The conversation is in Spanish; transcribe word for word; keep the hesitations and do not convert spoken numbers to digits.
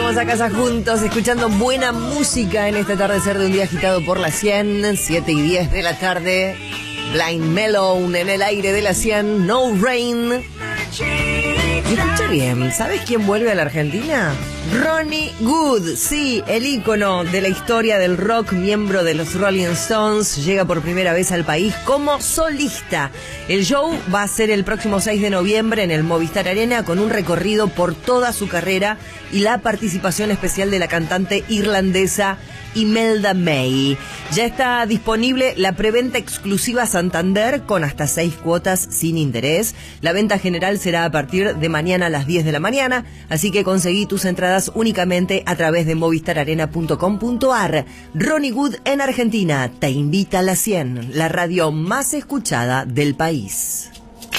volvemos a casa juntos, escuchando buena música en este atardecer de un día agitado por la cien, siete y diez de la tarde. Blind Melon en el aire de la cien, No Rain. Y escucha bien, ¿sabes quién vuelve a la Argentina? Ronnie Wood, sí, el ícono de la historia del rock, miembro de los Rolling Stones, llega por primera vez al país como solista. El show va a ser el próximo seis de noviembre en el Movistar Arena, con un recorrido por toda su carrera y la participación especial de la cantante irlandesa Imelda May. Ya está disponible la preventa exclusiva Santander con hasta seis cuotas sin interés. La venta general será a partir de mañana a las diez de la mañana, así que conseguí tus entradas únicamente a través de movistar arena punto com punto ar. Ronnie Wood en Argentina te invita a la cien, la radio más escuchada del país.